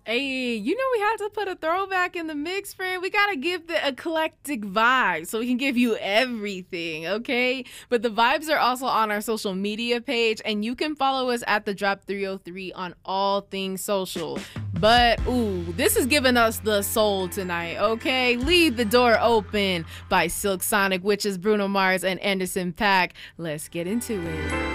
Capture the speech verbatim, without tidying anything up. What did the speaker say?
Hey, you know we have to put a throwback in the mix, friend. We gotta give the eclectic vibe so we can give you everything, okay? But the vibes are also on our social media page, and you can follow us at the Drop three oh three on all things social. But ooh, this is giving us the soul tonight, okay? Leave the Door Open by Silk Sonic, which is Bruno Mars and Anderson .Paak. Let's get into it.